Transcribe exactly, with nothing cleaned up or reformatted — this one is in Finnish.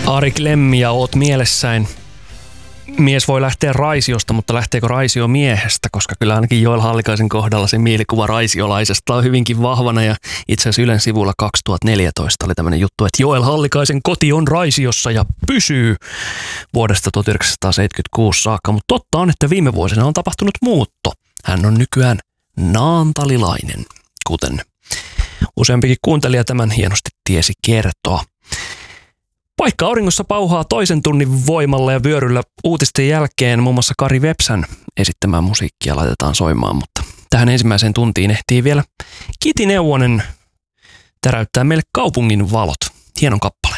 Ari Klemmi ja oot mielessäin. Mies voi lähteä Raisiosta, mutta lähteekö Raisio miehestä? Koska kyllä ainakin Joel Hallikaisen kohdalla se mielikuva raisiolaisesta on hyvinkin vahvana. Ja itse asiassa Ylen sivulla kaksituhattaneljätoista oli tämmöinen juttu, että Joel Hallikaisen koti on Raisiossa ja pysyy vuodesta tuhatyhdeksänsataaseitsemänkymmentäkuusi saakka. Mutta totta on, että viime vuosina on tapahtunut muutto. Hän on nykyään naantalilainen, kuten useampikin kuuntelija tämän hienosti tiesi kertoa. Paikka auringossa pauhaa toisen tunnin voimalla ja vyöryllä uutisten jälkeen muun muassa Kari Vepsän esittämää musiikkia laitetaan soimaan, mutta tähän ensimmäiseen tuntiin ehtii vielä Kiti Neuvonen täräyttää meille kaupungin valot. Hienon kappale.